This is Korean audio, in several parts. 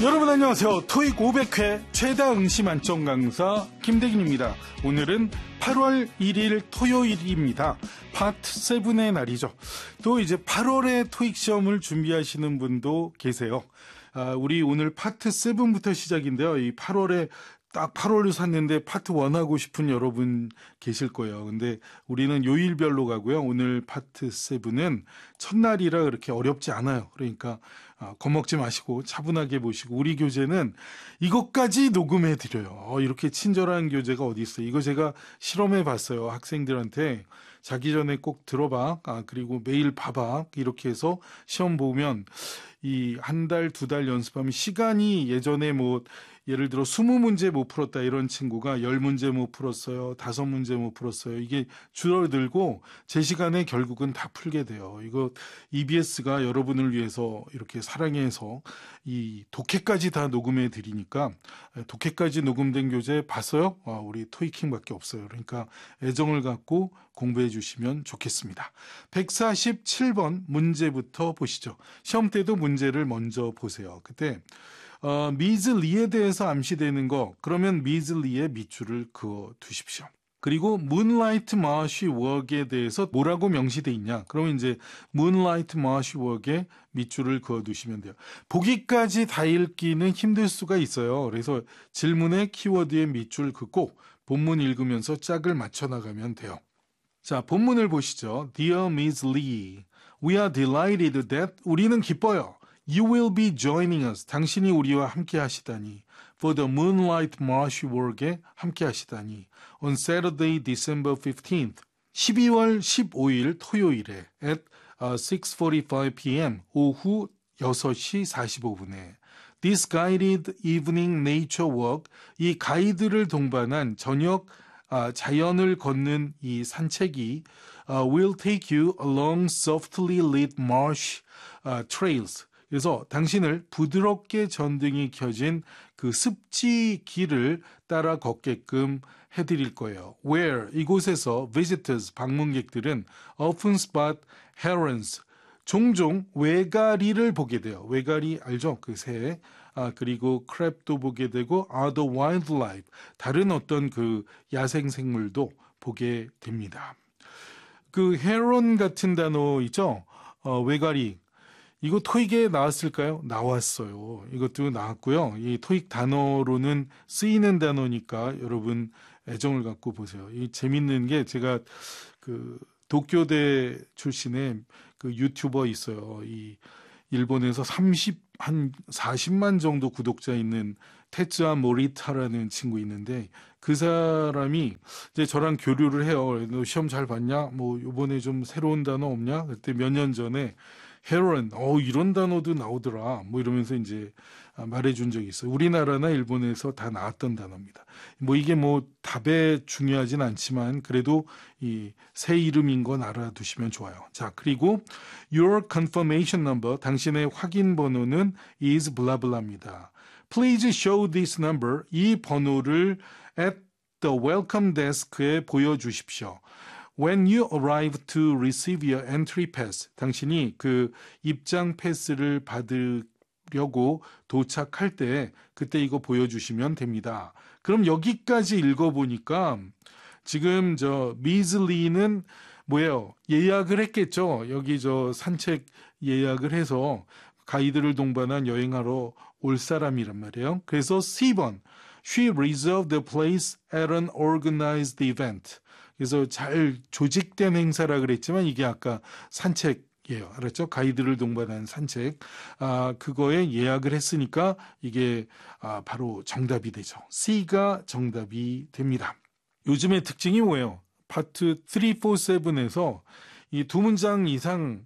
여러분 안녕하세요. 토익 500회 최다 응시 만점 강사 김대균입니다. 오늘은 8월 1일 토요일입니다. 파트 7의 날이죠. 또 이제 8월에 토익 시험을 준비하시는 분도 계세요. 우리 오늘 파트 7부터 시작인데요. 이 8월에 딱 8월을 샀는데 파트 1 하고 싶은 여러분 계실 거예요. 근데 우리는 요일별로 가고요. 오늘 파트 7은 첫날이라 그렇게 어렵지 않아요. 그러니까 겁먹지 마시고 차분하게 보시고, 우리 교재는 이것까지 녹음해 드려요. 이렇게 친절한 교재가 어디 있어요. 이거 제가 실험해 봤어요. 학생들한테 자기 전에 꼭 들어봐. 그리고 매일 봐봐. 이렇게 해서 시험 보면 이 한 달, 두 달 연습하면 시간이 예전에 뭐 예를 들어 20문제 못 풀었다 이런 친구가 10문제 못 풀었어요. 5문제 못 풀었어요. 이게 줄어들고 제 시간에 결국은 다 풀게 돼요. 이거 EBS가 여러분을 위해서 이렇게 사랑해서 이 독해까지 다 녹음해 드리니까, 독해까지 녹음된 교재 봤어요? 우리 토익킹밖에 없어요. 그러니까 애정을 갖고 공부해 주시면 좋겠습니다. 147번 문제부터 보시죠. 시험 때도 문제를 먼저 보세요. 그때 미즐리에 대해서 암시되는 거, 그러면 미즐리의 밑줄을 그어 두십시오. 그리고 Moonlight Marshy Work에 대해서 뭐라고 명시돼 있냐? 그러면 이제 Moonlight Marshy Work에 밑줄을 그어 두시면 돼요. 보기까지 다 읽기는 힘들 수가 있어요. 그래서 질문의 키워드에 밑줄 긋고 본문 읽으면서 짝을 맞춰 나가면 돼요. 자, 본문을 보시죠. Dear Ms. Lee, we are delighted that, 우리는 기뻐요. You will be joining us. 당신이 우리와 함께 하시다니. For the Moonlight Marshy Work에 함께 하시다니. On Saturday, December 15th. 12월 15일 토요일에 at 6:45 p.m. 오후 6시 45분에. This guided evening nature walk. 이 가이드를 동반한 저녁 자연을 걷는 이 산책이 will take you along softly lit marsh trails. 그래서 당신을 부드럽게 전등이 켜진 그 습지 길을 따라 걷게끔 해드릴 거예요. Where, 이곳에서 visitors, 방문객들은 often spot herons, 종종 외가리를 보게 돼요. 외가리 알죠? 그 새. 그리고 crab도 보게 되고 other wildlife, 다른 어떤 그 야생 생물도 보게 됩니다. 그 heron 같은 단어 있죠? 외가리. 이거 토익에 나왔을까요? 나왔어요. 이것도 나왔고요. 이 토익 단어로는 쓰이는 단어니까 여러분 애정을 갖고 보세요. 이 재밌는 게, 제가 그 도쿄대 출신의 그 유튜버 있어요. 이 일본에서 한 40만 정도 구독자 있는 테츠아 모리타라는 친구 있는데, 그 사람이 이제 저랑 교류를 해요. 너 시험 잘 봤냐? 뭐 이번에 좀 새로운 단어 없냐? 그때 몇 년 전에 헤론, 이런 단어도 나오더라. 뭐 이러면서 이제 말해준 적이 있어요. 우리나라나 일본에서 다 나왔던 단어입니다. 뭐 이게 뭐 답에 중요하진 않지만 그래도 이 새 이름인 건 알아두시면 좋아요. 자, 그리고 your confirmation number, 당신의 확인 번호는 is 블라블라입니다. Please show this number, 이 번호를 at the welcome desk에 보여주십시오. When you arrive to receive your entry pass, 당신이 그 입장 패스를 받으려고 도착할 때 그때 이거 보여주시면 됩니다. 그럼 여기까지 읽어보니까 지금 미즐리는 뭐예요? 예약을 했겠죠. 여기 산책 예약을 해서 가이드를 동반한 여행하러 올 사람이란 말이에요. 그래서 C번, She reserved the place at an organized event. 그래서 잘 조직된 행사라 그랬지만 이게 아까 산책이에요. 알았죠? 가이드를 동반한 산책. 그거에 예약을 했으니까 이게 바로 정답이 되죠. C가 정답이 됩니다. 요즘의 특징이 뭐예요? 파트 3, 4, 7에서 이 두 문장 이상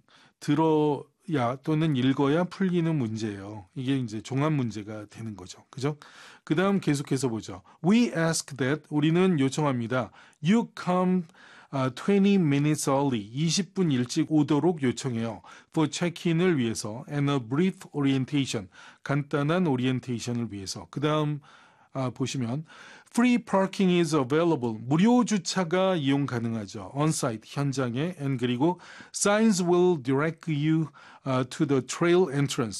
들어야 또는 읽어야 풀리는 문제예요. 이게 이제 종합 문제가 되는 거죠. 그죠? 그 다음 계속해서 보죠. We ask that, 우리는 요청합니다. You come 20 minutes early, 20분 일찍 오도록 요청해요. For check-in을 위해서 and a brief orientation, 간단한 오리엔테이션을 위해서. 그 다음 보시면 free parking is available, 무료 주차가 이용 가능하죠. on-site, 현장에. and 그리고 signs will direct you to the trail entrance,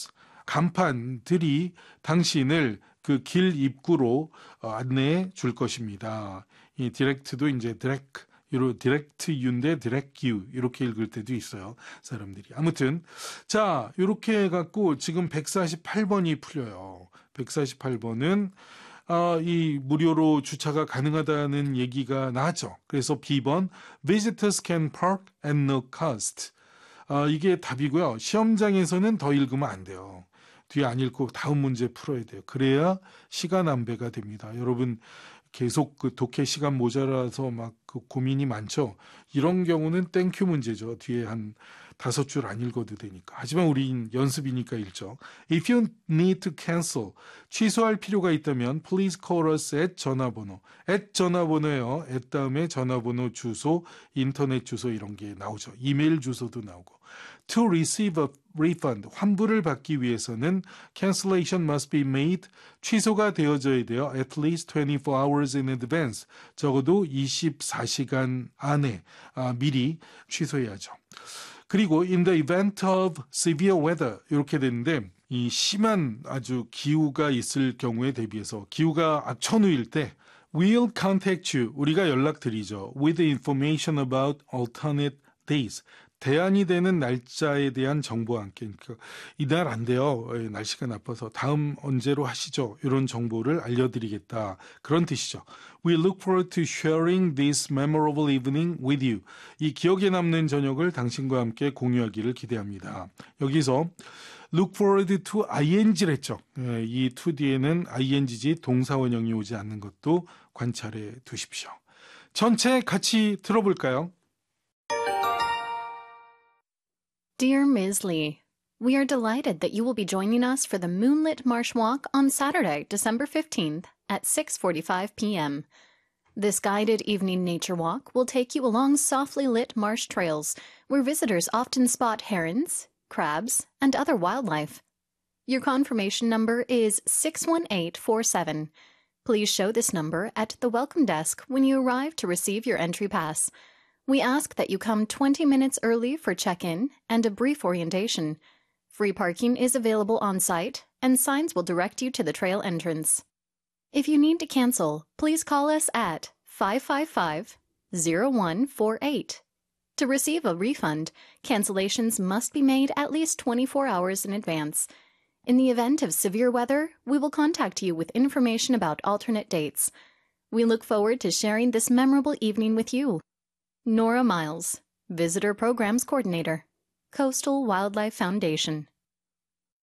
간판들이 당신을 그 길 입구로 안내해 줄 것입니다. 이 디렉트도 이제 디렉트 유인데 디렉트 유 이렇게 읽을 때도 있어요. 사람들이. 아무튼 자 이렇게 해갖고 지금 148번이 풀려요. 148번은 이 무료로 주차가 가능하다는 얘기가 나왔죠. 그래서 B번 Visitors can park at no cost. 이게 답이고요. 시험장에서는 더 읽으면 안 돼요. 뒤에 안 읽고 다음 문제 풀어야 돼요. 그래야 시간 안배가 됩니다. 여러분 계속 그 독해 시간 모자라서 막 그 고민이 많죠. 이런 경우는 땡큐 문제죠. 뒤에 한 5줄 안 읽어도 되니까. 하지만 우린 연습이니까 읽죠. If you need to cancel, 취소할 필요가 있다면 please call us at 전화번호. at 전화번호예요. at 다음에 전화번호, 주소, 인터넷 주소 이런 게 나오죠. 이메일 주소도 나오고. To receive a refund, 환불을 받기 위해서는 cancellation must be made, 취소가 되어져야 돼요. At least 24 hours in advance, 적어도 24시간 안에 미리 취소해야죠. 그리고 in the event of severe weather 이렇게 되는데 이 심한 아주 기후가 있을 경우에 대비해서 기후가 악천후일 때 we'll contact you, 우리가 연락드리죠. with information about alternate days, 대안이 되는 날짜에 대한 정보와 함께 그러니까 이날 안 돼요. 날씨가 나빠서 다음 언제로 하시죠. 이런 정보를 알려드리겠다. 그런 뜻이죠. We look forward to sharing this memorable evening with you. 이 기억에 남는 저녁을 당신과 함께 공유하기를 기대합니다. 여기서 look forward to ing를 했죠. 이 to 뒤에는 ing지 동사원형이 오지 않는 것도 관찰해 두십시오. 전체 같이 들어볼까요? Dear Ms. Lee, we are delighted that you will be joining us for the Moonlit Marsh Walk on Saturday, December 15th at 6:45 p.m. This guided evening nature walk will take you along softly lit marsh trails where visitors often spot herons, crabs, and other wildlife. Your confirmation number is 61847. Please show this number at the welcome desk when you arrive to receive your entry pass. We ask that you come 20 minutes early for check-in and a brief orientation. Free parking is available on site, and signs will direct you to the trail entrance. If you need to cancel, please call us at 555-0148. To receive a refund, cancellations must be made at least 24 hours in advance. In the event of severe weather, we will contact you with information about alternate dates. We look forward to sharing this memorable evening with you. Nora Miles, Visitor Programs Coordinator, Coastal Wildlife Foundation.